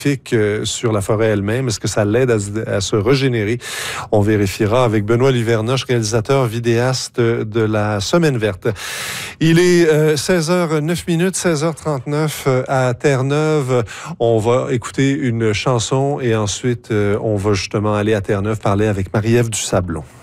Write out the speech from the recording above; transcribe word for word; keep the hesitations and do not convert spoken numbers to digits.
sur la forêt elle-même. Est-ce que ça l'aide à, à se régénérer? On vérifiera avec Benoît Livernoche, réalisateur vidéaste de la Semaine verte. Il est euh, seize heures neuf minutes, seize heures trente-neuf euh, à Terre-Neuve. On va écouter une chanson et ensuite euh, on va justement aller à Terre-Neuve parler avec Marie-Ève Dusablon.